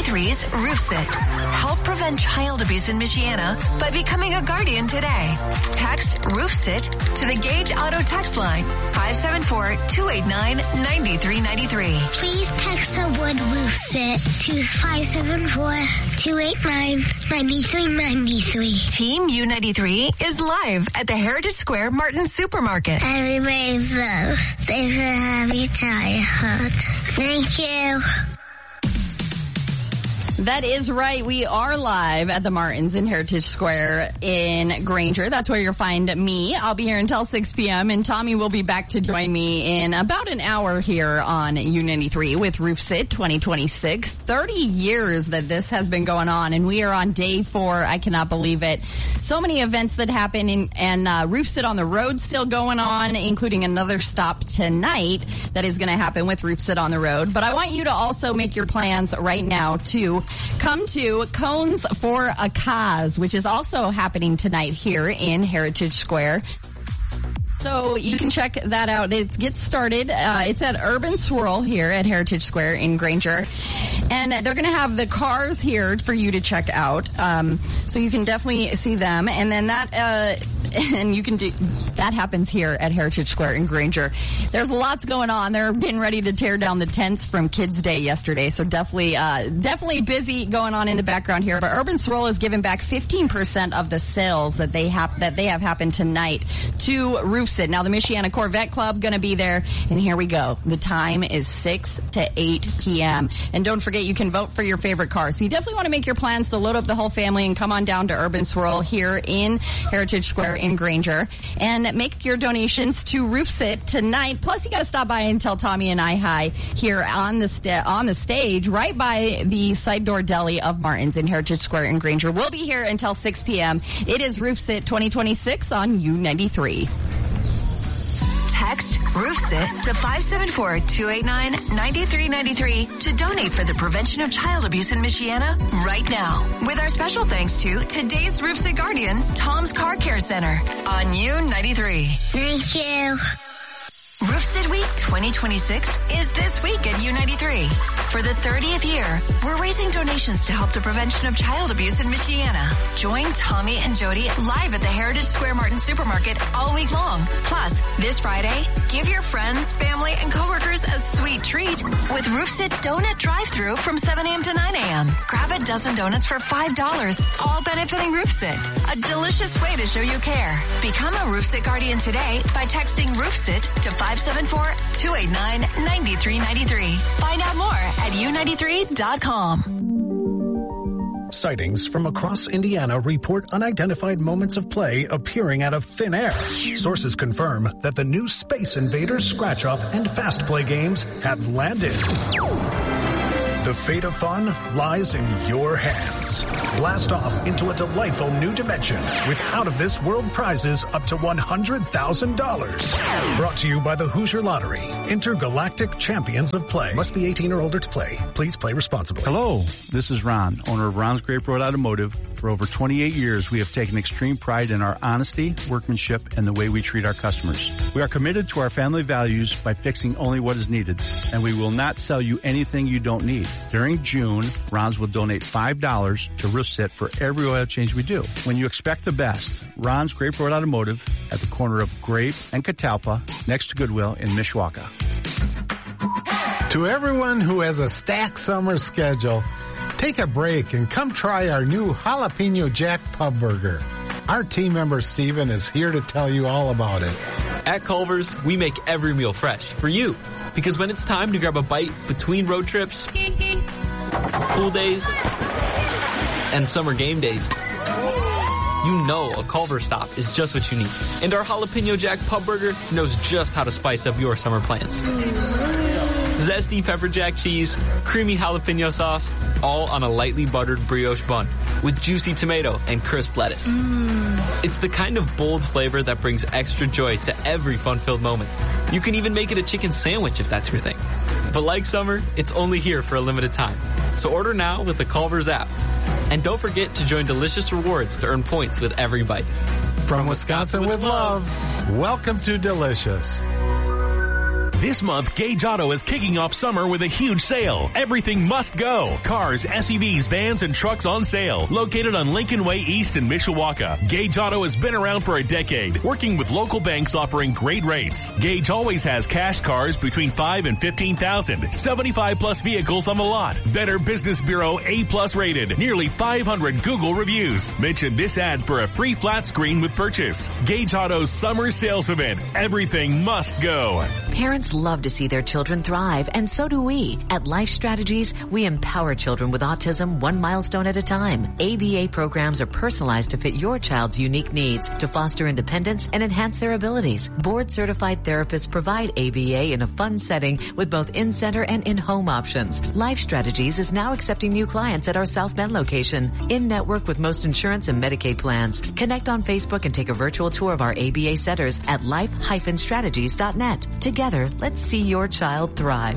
U93's RoofSit. Help prevent child abuse in Michiana by becoming a guardian today. Text RoofSit to the Gage Auto text line 574-289-9393. Please text the word RoofSit to 574-289-9393. Team U93 is live at the Heritage Square Martin Supermarket. Everybody's safe and happy childhood. Thank you. That is right. We are live at the Martins in Heritage Square in Granger. That's where you'll find me. I'll be here until 6 p.m. and Tommy will be back to join me in about an hour here on U93 with RoofSit 2026. 30 years that this has been going on and we are on day 4. I cannot believe it. So many events that happen and RoofSit on the road still going on, including another stop tonight that is going to happen with RoofSit on the road. But I want you to also make your plans right now to come to Cones for a Cause, which is also happening tonight here in Heritage Square. So you can check that out. It gets started. It's at Urban Swirl here at Heritage Square in Granger. And they're going to have the cars here for you to check out. So you can definitely see them. And then that, and you can do, that happens here at Heritage Square in Granger. There's lots going on. They're getting ready to tear down the tents from Kids Day yesterday. So definitely busy going on in the background here. But Urban Swirl is giving back 15% of the sales that they have happened tonight to RoofSit. Now the Michiana Corvette Club going to be there. And here we go. The time is 6 to 8 p.m. And don't forget, you can vote for your favorite car. So you definitely want to make your plans to load up the whole family and come on down to Urban Swirl here in Heritage Square in Granger and make your donations to RoofSit tonight. Plus, you got to stop by and tell Tommy and I hi here on the stage right by the Side Door Deli of Martin's in Heritage Square in Granger. We'll be here until 6 p.m. It is RoofSit 2026 on U93. Text RoofSit to 574-289-9393 to donate for the prevention of child abuse in Michiana right now. With our special thanks to today's RoofSit guardian, Tom's Car Care Center on U93. Thank you. RoofSit Week 2026 is this week at U93. For the 30th year, we're raising donations to help the prevention of child abuse in Michiana. Join Tommy and Jody live at the Heritage Square Martin Supermarket all week long. Plus, this Friday, give your friends, family, and coworkers a sweet treat with RoofSit Donut Drive-Thru from 7 a.m. to 9 a.m. Grab a dozen donuts for $5, all benefiting RoofSit. A delicious way to show you care. Become a RoofSit guardian today by texting RoofSit to 574-289-9393. Find out more at u93.com. Sightings from across Indiana report unidentified moments of play appearing out of thin air. Sources confirm that the new Space Invaders Scratch-Off and Fast Play games have landed. The fate of fun lies in your hands. Blast off into a delightful new dimension with out-of-this-world prizes up to $100,000. Brought to you by the Hoosier Lottery, Intergalactic Champions of Play. Must be 18 or older to play. Please play responsibly. Hello, this is Ron, owner of Ron's Grape Road Automotive. For over 28 years, we have taken extreme pride in our honesty, workmanship, and the way we treat our customers. We are committed to our family values by fixing only what is needed, and we will not sell you anything you don't need. During June, Ron's will donate $5 to RoofSit for every oil change we do. When you expect the best, Ron's Grape Road Automotive at the corner of Grape and Catalpa next to Goodwill in Mishawaka. To everyone who has a stacked summer schedule, take a break and come try our new Jalapeno Jack Pub Burger. Our team member Steven is here to tell you all about it. At Culver's, we make every meal fresh for you. Because when it's time to grab a bite between road trips, pool days, and summer game days, you know a Culver's stop is just what you need. And our Jalapeno Jack Pub Burger knows just how to spice up your summer plans. Zesty pepper jack cheese, creamy jalapeno sauce, all on a lightly buttered brioche bun with juicy tomato and crisp lettuce. It's the kind of bold flavor that brings extra joy to every fun-filled moment. You can even make it a chicken sandwich if that's your thing. But like summer, it's only here for a limited time. So order now with the Culver's app. And don't forget to join Delicious Rewards to earn points with every bite. From Wisconsin with love, welcome to Delicious. This month, Gage Auto is kicking off summer with a huge sale. Everything must go. Cars, SUVs, vans, and trucks on sale. Located on Lincoln Way East in Mishawaka. Gage Auto has been around for a decade, working with local banks offering great rates. Gage always has cash cars between $5,000 and $15,000. 75 plus vehicles on the lot. Better Business Bureau A+ rated. Nearly 500 Google reviews. Mention this ad for a free flat screen with purchase. Gage Auto's summer sales event. Everything must go. Parents love to see their children thrive, and so do we. At Life Strategies, we empower children with autism one milestone at a time. ABA programs are personalized to fit your child's unique needs to foster independence and enhance their abilities. Board-certified therapists provide ABA in a fun setting with both in-center and in-home options. Life Strategies is now accepting new clients at our South Bend location. In-network with most insurance and Medicaid plans. Connect on Facebook and take a virtual tour of our ABA centers at life-strategies.net. Together, let's see your child thrive.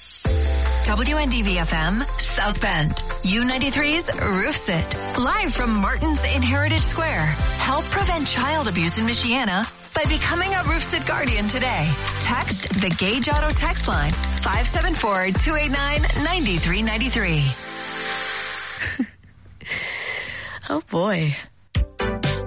WNDV-FM, South Bend. U93's Roof Sit. Live from Martin's in Heritage Square. Help prevent child abuse in Michiana by becoming a Roof Sit Guardian today. Text the Gage Auto text line, 574-289-9393. Oh boy.